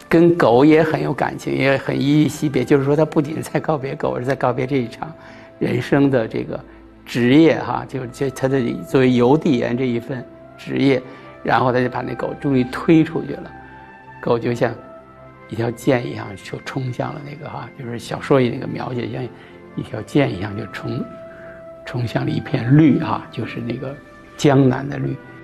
跟狗也很有感情，也很依依惜别。就是说，他不仅是在告别狗，而是在告别这一场人生的这个职业哈，就他的作为邮递员这一份职业，然后他就把那狗终于推出去了，狗就像一条箭一样就冲向了那个哈，就是小说里那个描写，像一条箭一样就冲向了一片绿哈，就是那个江南的绿。